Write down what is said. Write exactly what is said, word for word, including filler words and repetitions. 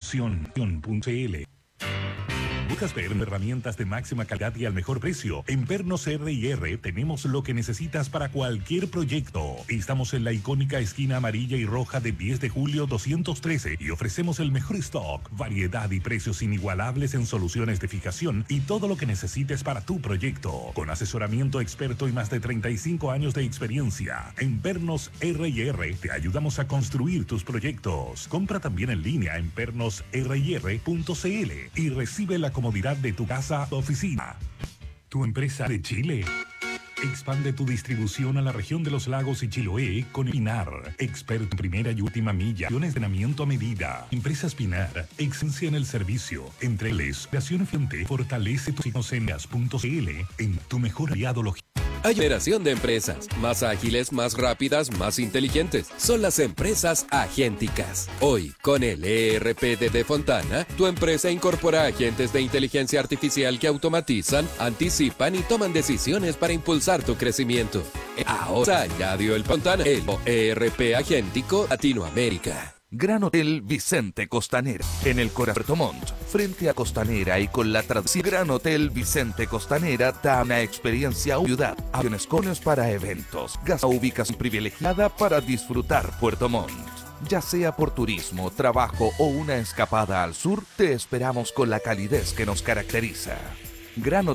construcción.cl. ¿Buscas ver herramientas de máxima calidad y al mejor precio? En Pernos R y R tenemos lo que necesitas para cualquier proyecto. Estamos en la icónica esquina amarilla y roja de diez de julio doscientos trece y ofrecemos el mejor stock, variedad y precios inigualables en soluciones de fijación y todo lo que necesites para tu proyecto. Con asesoramiento experto y más de treinta y cinco años de experiencia. En Pernos R y R te ayudamos a construir tus proyectos. Compra también en línea en pernos r y r punto c l y recibe la comodidad de tu casa o oficina. ¿Tu empresa de Chile? Expande tu distribución a la región de los lagos y Chiloé con Pinar, experto en primera y última milla, de entrenamiento a medida. Empresas Pinar, excelencia en el servicio, entreles, creación eficiente, fortalece tus inocencias punto c l en tu mejor aliado logístico. Hay generación de empresas, más ágiles, más rápidas, más inteligentes. Son las empresas agénticas. Hoy, con el E R P de De Fontana, tu empresa incorpora agentes de inteligencia artificial que automatizan, anticipan y toman decisiones para impulsar tu crecimiento. Ahora añadió el Fontana, el E R P agéntico Latinoamérica. Gran Hotel Vicente Costanera, en el Puerto Montt, frente a Costanera y con la tradición. Gran Hotel Vicente Costanera da una experiencia a ciudad, aviones comunes para eventos, gasta ubicación privilegiada para disfrutar Puerto Montt. Ya sea por turismo, trabajo o una escapada al sur, te esperamos con la calidez que nos caracteriza. Gran